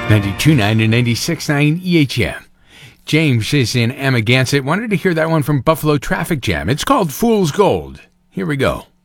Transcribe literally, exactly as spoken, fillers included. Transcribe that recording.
ninety-two point nine and ninety-six point nine E H M. James is in Amagansett. Wanted to hear that one from Buffalo Traffic Jam. It's called Fool's Gold. Here we go.